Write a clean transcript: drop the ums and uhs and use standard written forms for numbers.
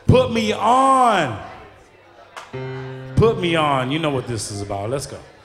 Put me on. Put me on. You know what this is about. Let's go.